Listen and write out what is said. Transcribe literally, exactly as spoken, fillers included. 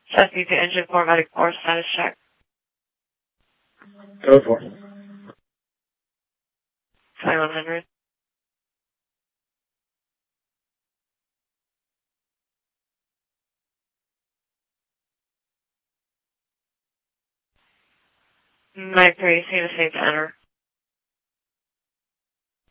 Chesapeake engine four, medic four, status check. Go for it. twenty-one hundred. Mike three, see the safe to enter.